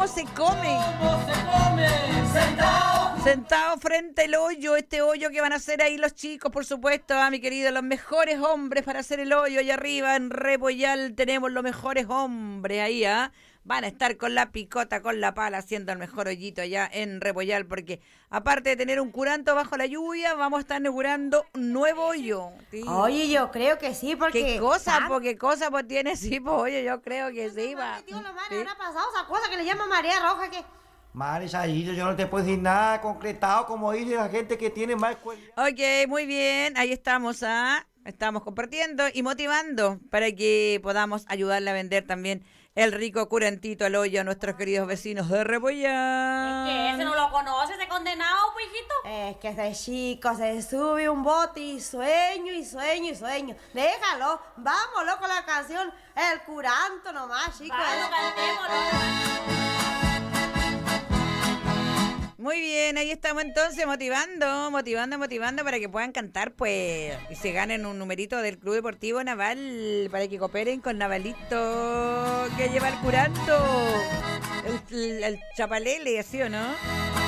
¿Cómo se come? ¿Cómo se come? Sentado. Sentado frente al hoyo, este hoyo que van a hacer ahí los chicos, por supuesto, mi querido, los mejores hombres para hacer el hoyo allá arriba en Repollal tenemos los mejores hombres ahí, Van a estar con la picota, con la pala, haciendo el mejor hoyito allá en Repollal, porque aparte de tener un curanto bajo la lluvia, vamos a estar inaugurando un nuevo hoyo. Sí. Oye, yo creo que sí, porque... ¿Qué cosa, pues tiene sí, pues oye, yo creo que sí, va. Tío, la madre, habrá pasado esa cosa que le llama marea roja, que... Marisayillo, yo no te puedo decir nada concretado, como dice la gente que tiene más escuela. Ok, muy bien, ahí estamos, Estamos compartiendo y motivando para que podamos ayudarle a vender también el rico curantito al hoyo a nuestros queridos vecinos de Repollal. Es que ese no lo conoce, ese condenado, pues, hijito. Es que ese chico se sube un bote y sueño y sueño y sueño. Déjalo, vámonos con la canción El Curanto nomás, chico. Vamos, cantémoslo. Muy bien, ahí estamos entonces motivando para que puedan cantar, pues, y se ganen un numerito del Club Deportivo Naval para que cooperen con Navalito que lleva el curanto, el chapalele, ¿sí o no?